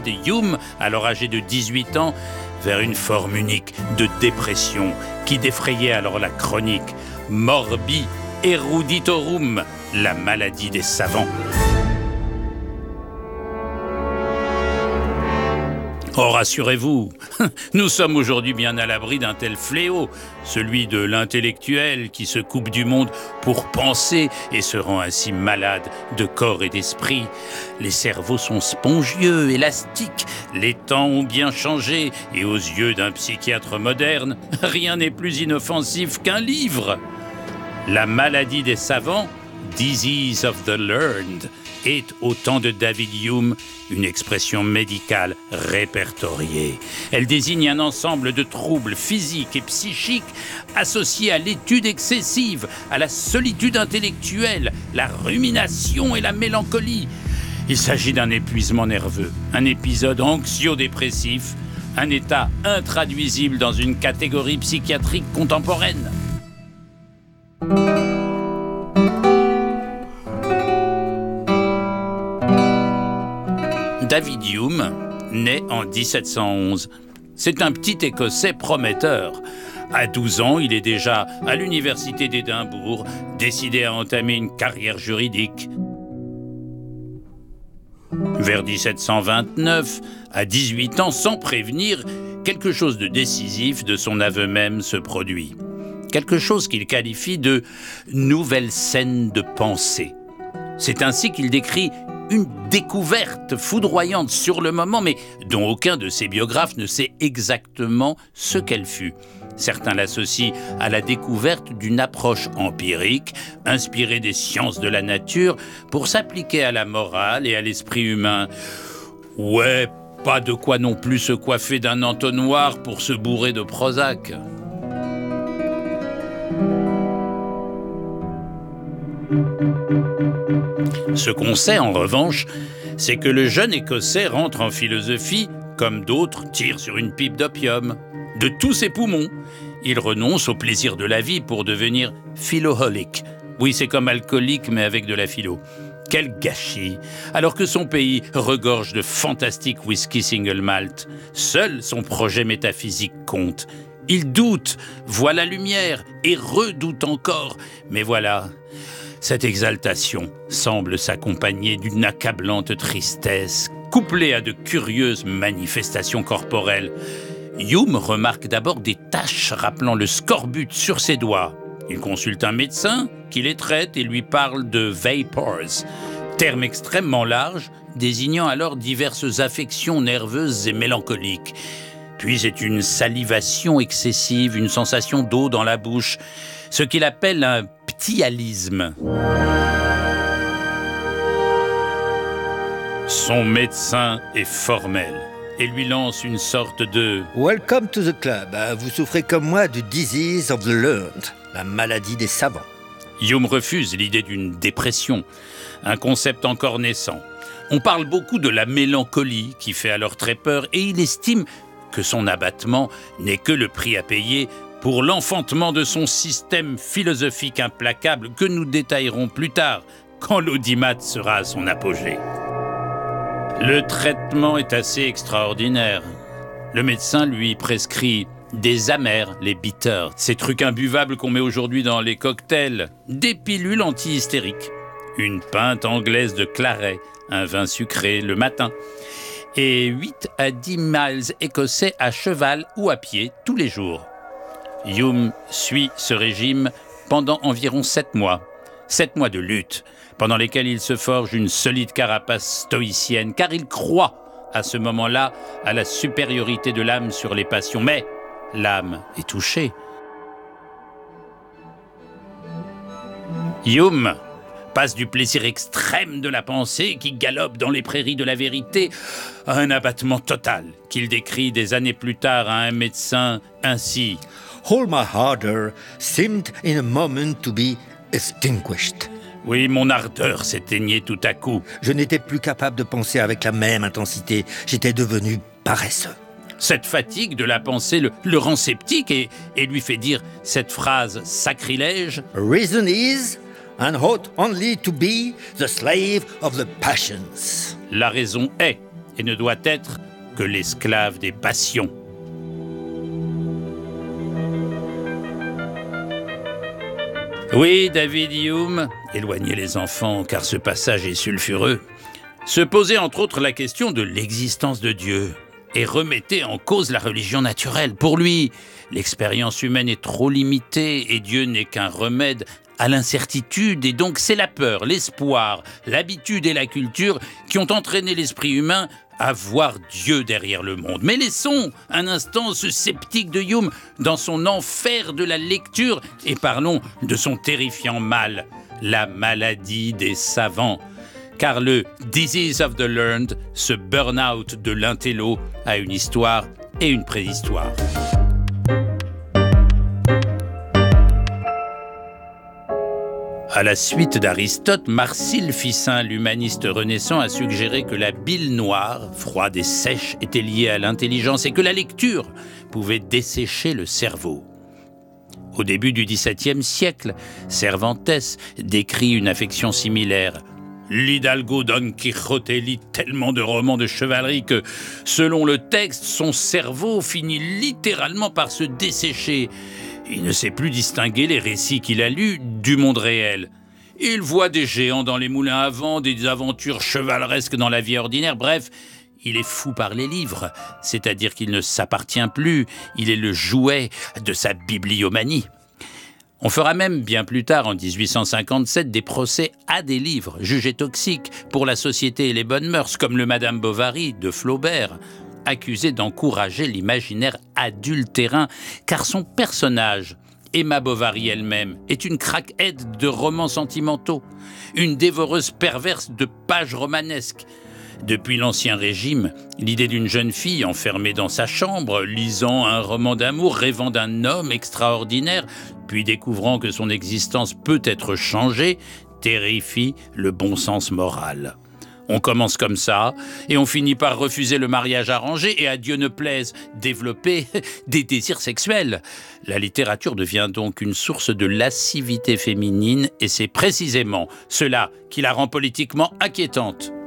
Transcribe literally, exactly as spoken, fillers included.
Hume, alors âgé de dix-huit ans, vers une forme unique de dépression qui défrayait alors la chronique Morbi Eruditorum, la maladie des savants. Oh, rassurez-vous, nous sommes aujourd'hui bien à l'abri d'un tel fléau, celui de l'intellectuel qui se coupe du monde pour penser et se rend ainsi malade de corps et d'esprit. Les cerveaux sont spongieux, élastiques, les temps ont bien changé et aux yeux d'un psychiatre moderne, rien n'est plus inoffensif qu'un livre. La maladie des savants, Disease of the Learned, est, au temps de David Hume, une expression médicale répertoriée. Elle désigne un ensemble de troubles physiques et psychiques associés à l'étude excessive, à la solitude intellectuelle, la rumination et la mélancolie. Il s'agit d'un épuisement nerveux, un épisode anxio-dépressif, un état intraduisible dans une catégorie psychiatrique contemporaine. David Hume naît en dix-sept cent onze. C'est un petit Écossais prometteur. À douze ans, il est déjà à l'université d'Édimbourg, décidé à entamer une carrière juridique. Vers dix-sept cent vingt-neuf, à dix-huit ans, sans prévenir, quelque chose de décisif de son aveu même se produit. Quelque chose qu'il qualifie de « nouvelle scène de pensée ». C'est ainsi qu'il décrit une découverte foudroyante sur le moment, mais dont aucun de ses biographes ne sait exactement ce qu'elle fut. Certains l'associent à la découverte d'une approche empirique, inspirée des sciences de la nature, pour s'appliquer à la morale et à l'esprit humain. Ouais, pas de quoi non plus se coiffer d'un entonnoir pour se bourrer de Prozac. Ce qu'on sait, en revanche, c'est que le jeune Écossais rentre en philosophie comme d'autres tirent sur une pipe d'opium. De tous ses poumons, il renonce au plaisir de la vie pour devenir philoholique. Oui, c'est comme alcoolique, mais avec de la philo. Quel gâchis! Alors que son pays regorge de fantastiques whisky single malt, seul son projet métaphysique compte. Il doute, voit la lumière et redoute encore. Mais voilà, cette exaltation semble s'accompagner d'une accablante tristesse, couplée à de curieuses manifestations corporelles. Hume remarque d'abord des taches rappelant le scorbut sur ses doigts. Il consulte un médecin qui les traite et lui parle de « vapors », terme extrêmement large, désignant alors diverses affections nerveuses et mélancoliques. Puis c'est une salivation excessive, une sensation d'eau dans la bouche, ce qu'il appelle un ptyalisme. Son médecin est formel et lui lance une sorte de « Welcome to the club. Vous souffrez comme moi du disease of the learned, la maladie des savants. » Hume refuse l'idée d'une dépression, un concept encore naissant. On parle beaucoup de la mélancolie qui fait alors très peur et il estime que son abattement n'est que le prix à payer pour l'enfantement de son système philosophique implacable que nous détaillerons plus tard, quand l'audimat sera à son apogée. Le traitement est assez extraordinaire. Le médecin lui prescrit des amers, les bitters, ces trucs imbuvables qu'on met aujourd'hui dans les cocktails, des pilules anti-hystériques, une pinte anglaise de claret, un vin sucré le matin, et huit à dix miles écossais à cheval ou à pied tous les jours. Hume suit ce régime pendant environ sept mois. Sept mois de lutte, pendant lesquels il se forge une solide carapace stoïcienne, car il croit, à ce moment-là, à la supériorité de l'âme sur les passions. Mais l'âme est touchée. Hume passe du plaisir extrême de la pensée qui galope dans les prairies de la vérité à un abattement total qu'il décrit des années plus tard à un médecin ainsi. « All my ardor seemed in a moment to be extinguished. » Oui, mon ardeur s'éteignait tout à coup. Je n'étais plus capable de penser avec la même intensité. J'étais devenu paresseux. Cette fatigue de la pensée le, le rend sceptique et, et lui fait dire cette phrase sacrilège. « Reason is and ought only to be the slave of the passions. » La raison est et ne doit être que l'esclave des passions. Oui, David Hume, éloignez les enfants car ce passage est sulfureux, se posait entre autres la question de l'existence de Dieu et remettait en cause la religion naturelle. Pour lui, l'expérience humaine est trop limitée et Dieu n'est qu'un remède à l'incertitude, et donc c'est la peur, l'espoir, l'habitude et la culture qui ont entraîné l'esprit humain à voir Dieu derrière le monde. Mais laissons un instant ce sceptique de Hume dans son enfer de la lecture et parlons de son terrifiant mal, la maladie des savants. Car le « disease of the learned », ce burn-out de l'intello, a une histoire et une préhistoire. À la suite d'Aristote, Marcille Ficin, l'humaniste renaissant, a suggéré que la bile noire, froide et sèche, était liée à l'intelligence et que la lecture pouvait dessécher le cerveau. Au début du dix-septième siècle, Cervantes décrit une affection similaire. L'Hidalgo Don Quijote lit tellement de romans de chevalerie que, selon le texte, son cerveau finit littéralement par se dessécher. Il ne sait plus distinguer les récits qu'il a lus du monde réel. Il voit des géants dans les moulins à vent, des aventures chevaleresques dans la vie ordinaire, bref, il est fou par les livres, c'est-à-dire qu'il ne s'appartient plus, il est le jouet de sa bibliomanie. On fera même bien plus tard, en dix-huit cent cinquante-sept, des procès à des livres jugés toxiques pour la société et les bonnes mœurs, comme le Madame Bovary de Flaubert, accusé d'encourager l'imaginaire adultérin, car son personnage, Emma Bovary elle-même, est une craquette de romans sentimentaux, une dévoreuse perverse de pages romanesques. Depuis l'Ancien Régime, l'idée d'une jeune fille enfermée dans sa chambre, lisant un roman d'amour, rêvant d'un homme extraordinaire, puis découvrant que son existence peut être changée, terrifie le bon sens moral. On commence comme ça, et on finit par refuser le mariage arrangé et, à Dieu ne plaise, développer des désirs sexuels. La littérature devient donc une source de lascivité féminine, et c'est précisément cela qui la rend politiquement inquiétante.